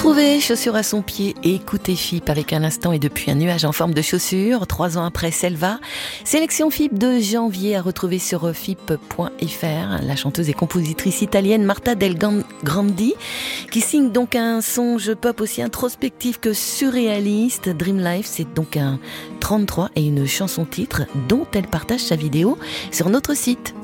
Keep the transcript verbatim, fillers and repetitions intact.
Retrouvez Chaussures à son pied et écoutez F I P avec un instant et depuis un nuage en forme de chaussures. Trois ans après Selva, sélection F I P de janvier à retrouver sur F I P point F R. La chanteuse et compositrice italienne Marta Del Grandi qui signe donc un songe pop aussi introspectif que surréaliste. Dream Life, c'est donc un trente-trois et une chanson titre dont elle partage sa vidéo sur notre site.